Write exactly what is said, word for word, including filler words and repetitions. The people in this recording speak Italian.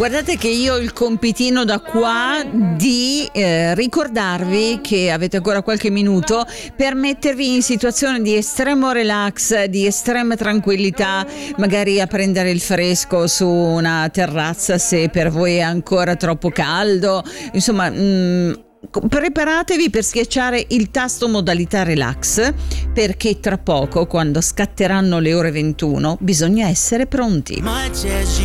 Guardate che io ho il compitino da qua di eh, ricordarvi che avete ancora qualche minuto per mettervi in situazione di estremo relax, di estrema tranquillità, magari a prendere il fresco su una terrazza se per voi è ancora troppo caldo, insomma mh, preparatevi per schiacciare il tasto modalità relax, perché tra poco, quando scatteranno le ore ventuno, bisogna essere pronti.